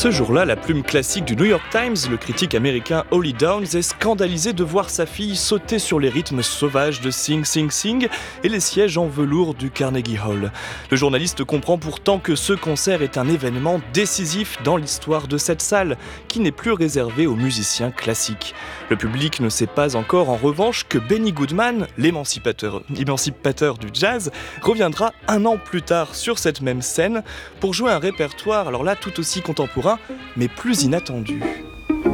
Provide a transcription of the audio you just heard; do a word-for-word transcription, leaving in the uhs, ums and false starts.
Ce jour-là, la plume classique du New York Times, le critique américain Holly Downs, est scandalisé de voir sa fille sauter sur les rythmes sauvages de Sing Sing Sing et les sièges en velours du Carnegie Hall. Le journaliste comprend pourtant que ce concert est un événement décisif dans l'histoire de cette salle, qui n'est plus réservée aux musiciens classiques. Le public ne sait pas encore en revanche que Benny Goodman, l'émancipateur émancipateur du jazz, reviendra un an plus tard sur cette même scène pour jouer un répertoire, alors là tout aussi contemporain, mais plus inattendu.